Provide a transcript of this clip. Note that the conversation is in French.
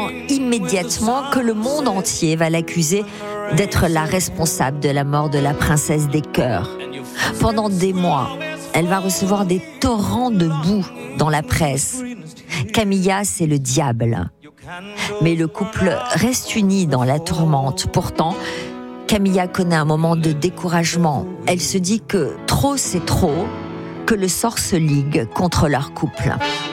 immédiatement que le monde entier va l'accuser d'être la responsable de la mort de la princesse des cœurs. Pendant des mois, elle va recevoir des torrents de boue dans la presse. Camilla, c'est le diable. Mais le couple reste uni dans la tourmente. Pourtant, Camilla connaît un moment de découragement. Elle se dit que trop c'est trop, que le sort se ligue contre leur couple.